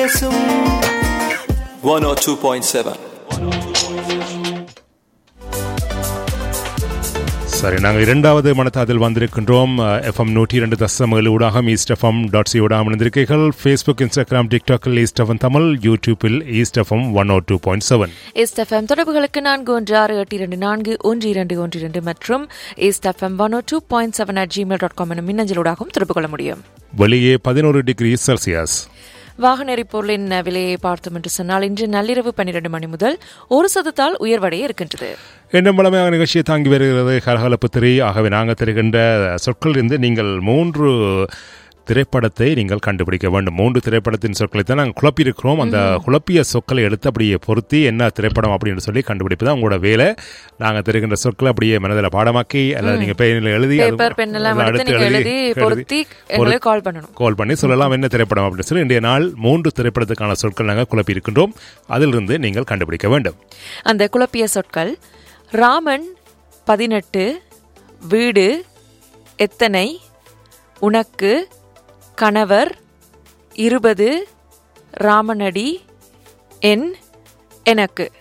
102.7. சரி, நாங்கள் இரண்டாவது மனத்தாதில் வந்திருக்கின்றோம். எஃப்எம் 102.7 ஊடாக ஈஸ்ட் எஃப்எம் .சி ஊடாக இணைந்திருக்கீர்கள். Facebook, Instagram, டிக்டாக்கில் east FM Tamil, யூடியூப்பில் ஈஸ்ட் எஃப்எம் 102.7. ஈஸ்ட் எஃப்எம் தொடர்புகளுக்கு 4168221212 மற்றும் ஈஸ்ட் எஃப்எம் 102.7 @ மின்னஞ்சலூடாகவும் தொடர்பு கொள்ள முடியும். வெளியே 11 டிகிரி செல்சியஸ். வாகன எரிபொருளின் விலையை பார்த்தோம் என்று சொன்னால் இன்று நள்ளிரவு 12 மணி முதல் 1% உயர்வடைய இருக்கின்றது. என்ன மூலமாக நிகழ்ச்சியை தாங்கி வருகிறது கலகலப்பு திரை. ஆகவே நாங்கள் தருகின்ற சொற்களிலிருந்து நீங்கள் 3 திரைப்படத்தை நீங்கள் கண்டுபிடிக்க வேண்டும். 3 திரைப்படத்தின் சொற்களை தான் நாங்கள் குழப்பியிருக்கிறோம். அந்த குழப்பிய சொற்களை எடுத்து அப்படியே பொருத்தி என்ன திரைப்படம் அப்படின்னு சொல்லி கண்டுபிடிப்பு தான் உங்களோட வேலை. நாங்கள் தருகின்ற சொற்களை அப்படியே மனதில் பாடமாக்கி அல்லது நீங்கள் பெயரில் எழுதி கால் பண்ணி சொல்லலாம் என்ன திரைப்படம் அப்படின்னு சொல்லி இன்றைய நாள் 3 திரைப்படத்துக்கான சொற்கள் நாங்கள் குழப்பி இருக்கின்றோம். அதிலிருந்து நீங்கள் கண்டுபிடிக்க வேண்டும். அந்த குழப்பிய சொற்கள்: ராமன் 18, வீடு, எத்தனை, உனக்கு, கணவர், 20, ராமனடி, என், எனக்கு.